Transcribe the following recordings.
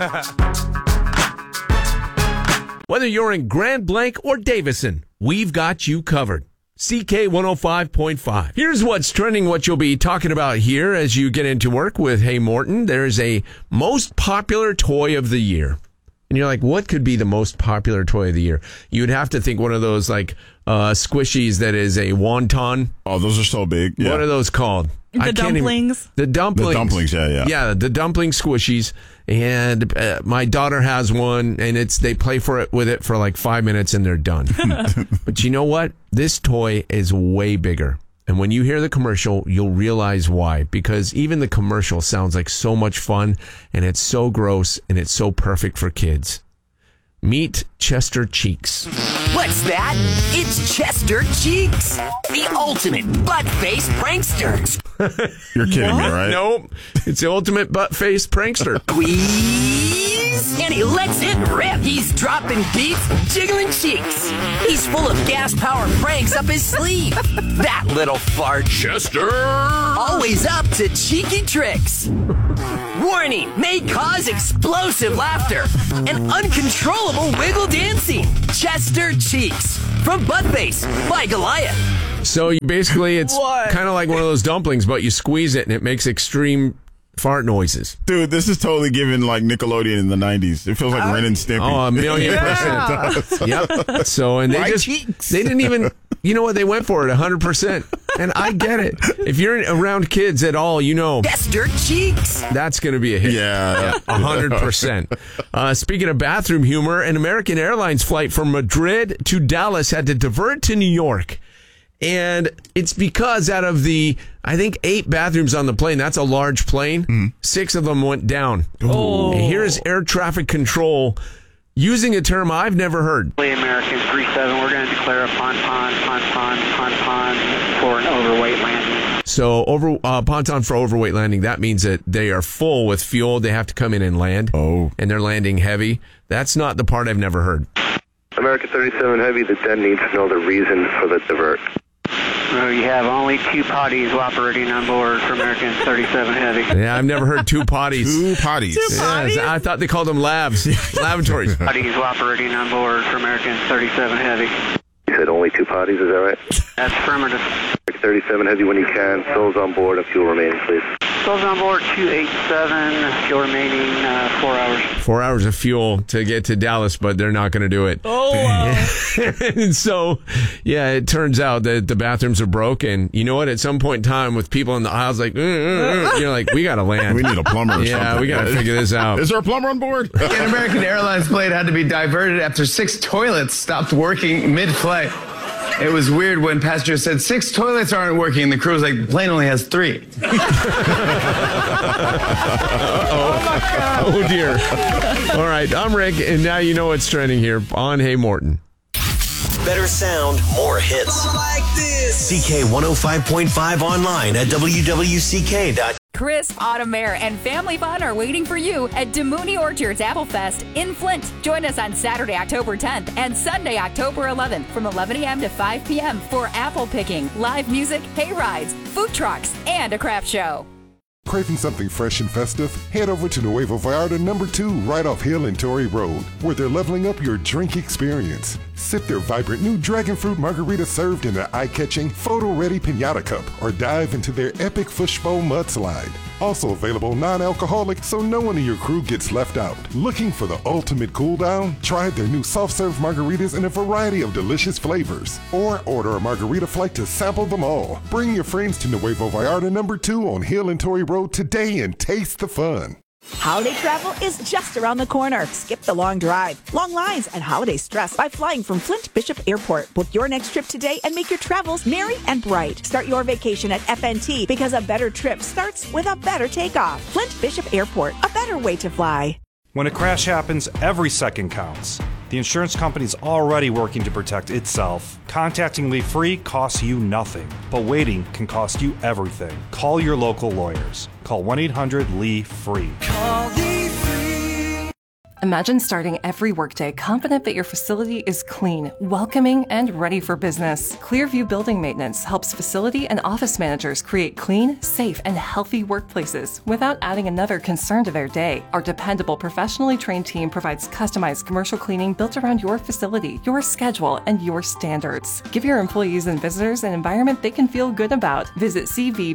Whether you're in Grand Blanc or Davison, we've got you covered. CK 105.5. Here's what's trending, what you'll be talking about here as you get into work with Hey Morton. There's a most popular toy of the year. And you're like, what could be the most popular toy of the year? You'd have to think one of those like squishies that is a wonton. Oh, those are so big. Yeah. What are those called? The dumplings. The dumplings. The dumplings, yeah. Yeah, the dumpling squishies. And my daughter has one, and they play with it for like 5 minutes, and they're done. But you know what? This toy is way bigger. And when you hear the commercial, you'll realize why. Because even the commercial sounds like so much fun, and it's so gross, and it's so perfect for kids. Meet Chester Cheeks. What's that? It's Chester Cheeks, the ultimate butt-faced prankster. You're kidding me, right? Nope. It's the ultimate butt-faced prankster. Squeeze, and he lets it rip. He's dropping beats, jiggling cheeks. He's full of gas-powered pranks up his sleeve. That little fart. Chester! Always up to cheeky tricks. Warning, may cause explosive laughter and uncontrollable wiggle dancing. Chester Cheeks from Buttface by Goliath. So basically, it's kind of like one of those dumplings, but you squeeze it and it makes extreme fart noises. Dude, this is totally giving like Nickelodeon in the 90s. It feels like Ren and Stimpy. Oh, 1,000,000%. Yep. So, and they didn't even, you know what, they went for it 100%. And I get it. If you're around kids at all, you know. Chester Cheeks. That's going to be a hit. Yeah. 100%. Speaking of bathroom humor, an American Airlines flight from Madrid to Dallas had to divert to New York. And it's because out of the, I think, 8 bathrooms on the plane, that's a large plane, 6 of them went down. Oh. And here's air traffic control using a term I've never heard. American 37, we're going to declare a pon for an overweight landing. So ponton for overweight landing, that means that they are full with fuel. They have to come in and land. Oh. And they're landing heavy. That's not the part I've never heard. American 37 Heavy, the den needs to know the reason for the divert. You have only 2 potties operating on board for American 37 Heavy. Yeah, I've never heard 2 potties. 2 potties. Yes, I thought they called them lavatories. Potties operating on board for American 37 Heavy. You said only 2 potties, is that right? That's affirmative. 37 Heavy, when you can, souls on board and fuel remaining, please. Souls on board 287, fuel remaining 4 hours. 4 hours of fuel to get to Dallas, but they're not going to do it. Oh, wow. And so, yeah, it turns out that the bathrooms are broke. And you know what? At some point in time, with people in the aisles like, you're like, we got to land. We need a plumber or something. Yeah, we got to figure this out. Is there a plumber on board? An American Airlines plane had to be diverted after 6 toilets stopped working mid-flight. It was weird when passengers said 6 toilets aren't working. The crew was like, the plane only has 3. Oh, dear. All right, I'm Rick, and now you know what's trending here on Hey Morton. Better sound, more hits. Like this. CK 105.5 online at wwck.com. Crisp, autumn air, and family fun are waiting for you at Demooney Orchards Apple Fest in Flint. Join us on Saturday, October 10th and Sunday, October 11th from 11 a.m. to 5 p.m. for apple picking, live music, hay rides, food trucks, and a craft show. Craving something fresh and festive? Head over to Nuevo Vallarta number 2 right off Hill and Torrey Road, where they're leveling up your drink experience. Sip their vibrant new dragon fruit margarita served in an eye-catching, photo-ready piñata cup, or dive into their epic fishbowl mudslide. Also available non-alcoholic, so no one in your crew gets left out. Looking for the ultimate cool down? Try their new soft-serve margaritas in a variety of delicious flavors. Or order a margarita flight to sample them all. Bring your friends to Nuevo Vallarta number 2 on Hill and Torrey Road today and taste the fun. Holiday travel is just around the corner. Skip the long drive, long lines, and holiday stress by flying from Flint Bishop Airport. Book your next trip today and make your travels merry and bright. Start your vacation at FNT because a better trip starts with a better takeoff. Flint Bishop Airport, a better way to fly. When a crash happens, every second counts. The insurance company's already working to protect itself. Contacting Lee Free costs you nothing, but waiting can cost you everything. Call your local lawyers. Call 1-800-LEE-FREE. Call Lee Free. Imagine starting every workday confident that your facility is clean, welcoming, and ready for business. Clearview Building Maintenance helps facility and office managers create clean, safe, and healthy workplaces without adding another concern to their day. Our dependable, professionally trained team provides customized commercial cleaning built around your facility, your schedule, and your standards. Give your employees and visitors an environment they can feel good about. Visit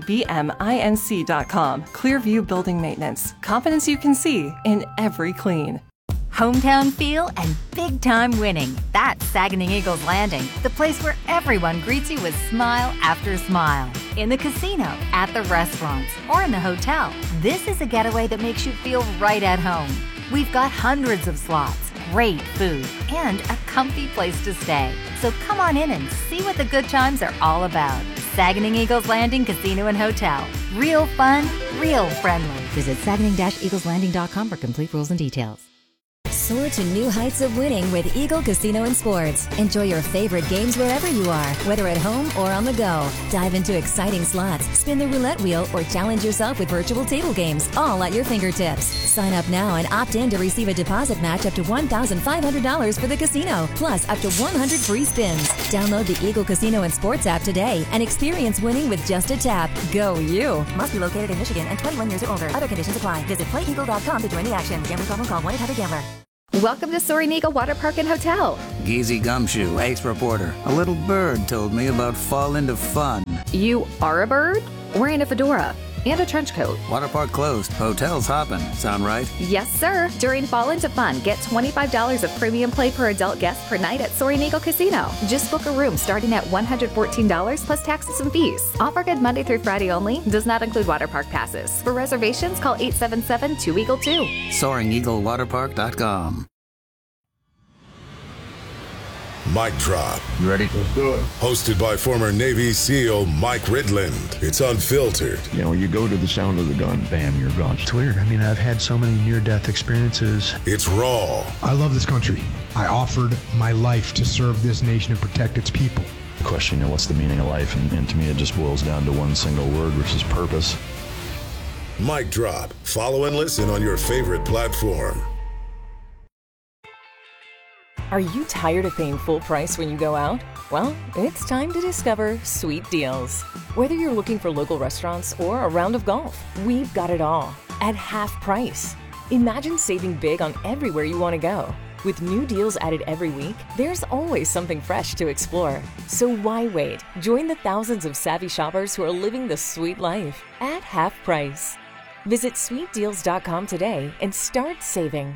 cvbminc.com. Clearview Building Maintenance. Confidence you can see in every clean. Hometown feel and big-time winning. That's Saginaw Eagles Landing, the place where everyone greets you with smile after smile. In the casino, at the restaurants, or in the hotel, this is a getaway that makes you feel right at home. We've got hundreds of slots, great food, and a comfy place to stay. So come on in and see what the good times are all about. Saginaw Eagles Landing Casino and Hotel. Real fun, real friendly. Visit Saginaw-EaglesLanding.com for complete rules and details. Soar to new heights of winning with Eagle Casino and Sports. Enjoy your favorite games wherever you are, whether at home or on the go. Dive into exciting slots, spin the roulette wheel, or challenge yourself with virtual table games, all at your fingertips. Sign up now and opt in to receive a deposit match up to $1,500 for the casino, plus up to 100 free spins. Download the Eagle Casino and Sports app today and experience winning with just a tap. Go you! Must be located in Michigan and 21 years or older. Other conditions apply. Visit playeagle.com to join the action. Gambling problem? Call 1-800-GAMBLER. Welcome to Soaring Eagle Water Park and Hotel. Geezy Gumshoe, ace reporter. A little bird told me about Fall Into Fun. You are a bird? Wearing a fedora and a trench coat. Water park closed. Hotel's hopping. Sound right? Yes, sir. During Fall Into Fun, get $25 of premium play per adult guest per night at Soaring Eagle Casino. Just book a room starting at $114 plus taxes and fees. Offer good Monday through Friday only. Does not include water park passes. For reservations, call 877-2EAGLE-2. SoaringEagleWaterPark.com. Mic Drop. You ready? Let's do it. Hosted by former Navy SEAL Mike Ridland. It's unfiltered. You know, you go to the sound of the gun, bam, you're gone. It's weird. I mean, I've had so many near-death experiences. It's raw. I love this country. I offered my life to serve this nation and protect its people. The question, what's the meaning of life? And to me, it just boils down to one single word, which is purpose. Mic Drop. Follow and listen on your favorite platform. Are you tired of paying full price when you go out? Well, it's time to discover Sweet Deals. Whether you're looking for local restaurants or a round of golf, we've got it all at half price. Imagine saving big on everywhere you want to go. With new deals added every week, there's always something fresh to explore. So why wait? Join the thousands of savvy shoppers who are living the sweet life at half price. Visit sweetdeals.com today and start saving.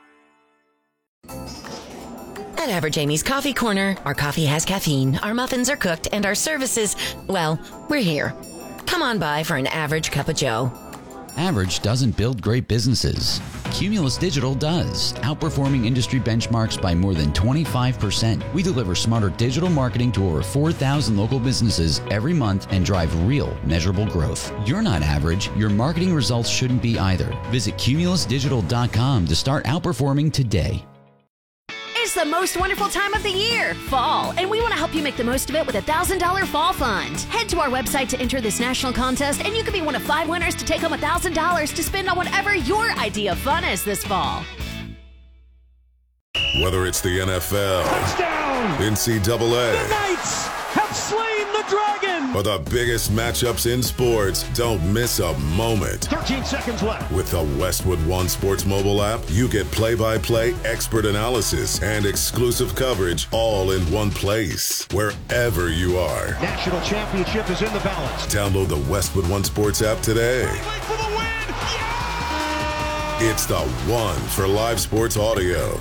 At Average Amy's Coffee Corner, our coffee has caffeine, our muffins are cooked, and our services, well, we're here. Come on by for an average cup of joe. Average doesn't build great businesses. Cumulus Digital does, outperforming industry benchmarks by more than 25%. We deliver smarter digital marketing to over 4,000 local businesses every month and drive real, measurable growth. You're not average. Your marketing results shouldn't be either. Visit cumulusdigital.com to start outperforming today. It's the most wonderful time of the year, fall, and we want to help you make the most of it with a $1,000 fall fund. Head to our website to enter this national contest, and you could be one of 5 winners to take home $1,000 to spend on whatever your idea of fun is this fall. Whether it's the NFL, touchdown, NCAA, the Knights have slain the dragon, or the biggest matchups in sports, don't miss a moment. 13 seconds left. With the Westwood One Sports mobile app, you get play-by-play, expert analysis, and exclusive coverage all in one place, wherever you are. National championship is in the balance. Download the Westwood One Sports app today. For the win! Yeah! It's the one for live sports audio.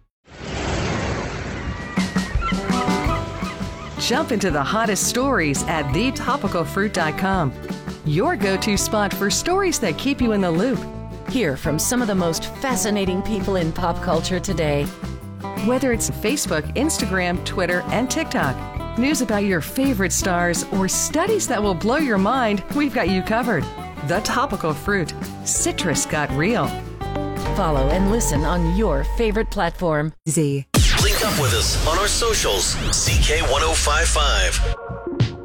Jump into the hottest stories at thetopicalfruit.com. Your go-to spot for stories that keep you in the loop. Hear from some of the most fascinating people in pop culture today. Whether it's Facebook, Instagram, Twitter, and TikTok, news about your favorite stars, or studies that will blow your mind, we've got you covered. The Topical Fruit. Citrus got real. Follow and listen on your favorite platform. Link up with us on our socials, CK1055.